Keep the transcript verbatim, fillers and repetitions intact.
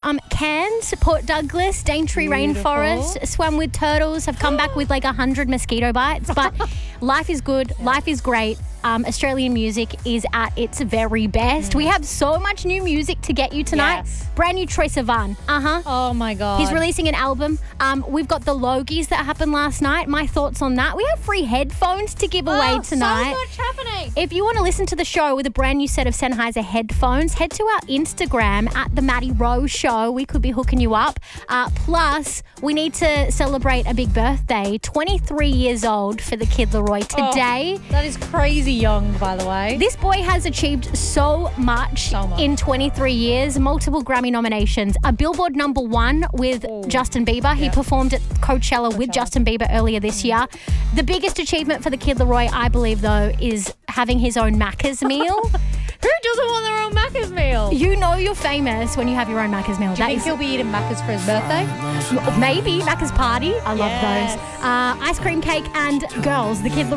Um, Cairns, Port Douglas, Daintree Beautiful. Rainforest, swam with turtles, have come back with like a hundred mosquito bites. But life is good. Life is great. Um, Australian music is at its very best. Mm. We have so much new music to get you tonight. Yes. Brand new Troye Sivan. Uh-huh. Oh, my God. He's releasing an album. Um, we've got the Logies that happened last night. My thoughts on that. We have free headphones to give away oh, tonight. so much happening. If you want to listen to the show with a brand new set of Sennheiser headphones, head to our Instagram at The Maddie Rowe Show. We could be hooking you up. Uh, plus, we need to celebrate a big birthday. twenty-three years old for the Kid Laroi today. Oh, that is crazy young, by the way. This boy has achieved so much, So much. in twenty-three years, multiple Grammy nominations, a Billboard number one with Ooh. Justin Bieber. He Yeah. performed at Coachella, with Coachella. Justin Bieber earlier this year. The biggest achievement for the Kid Laroi, I believe, though, is having his own Macca's meal. Who doesn't want their own Macca's meal? You know you're famous when you have your own Macca's meal. Do you That think is he'll be eating Macca's for his birthday? maybe Macca's party. I love Yes. those. Uh, ice cream cake and girls. The Kid Laroi.